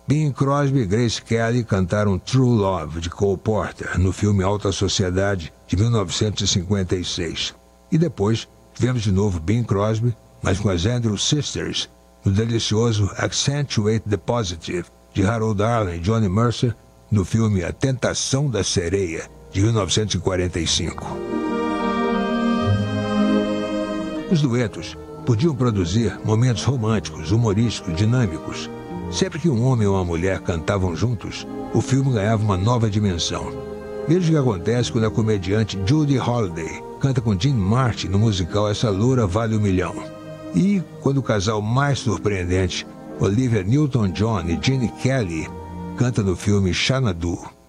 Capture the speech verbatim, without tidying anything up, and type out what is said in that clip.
Bing Crosby e Grace Kelly cantaram True Love, de Cole Porter, no filme Alta Sociedade, de mil novecentos e cinquenta e seis. E depois, tivemos de novo Bing Crosby, mas com as Andrews Sisters, no delicioso Accentuate the Positive, de Harold Arlen e Johnny Mercer, no filme A Tentação da Sereia, de mil novecentos e quarenta e cinco. Os duetos podiam produzir momentos românticos, humorísticos, dinâmicos. Sempre que um homem ou uma mulher cantavam juntos, o filme ganhava uma nova dimensão. Veja o que acontece quando a comediante Judy Holliday canta com Dean Martin no musical Essa Loura Vale um Milhão. E quando o casal mais surpreendente, Olivia Newton-John e Gene Kelly, canta no filme Xanadu.